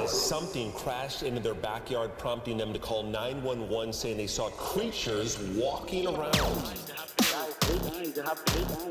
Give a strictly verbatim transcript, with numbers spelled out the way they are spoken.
as something crashed into their backyard, prompting them to call nine one one, saying they saw creatures walking around.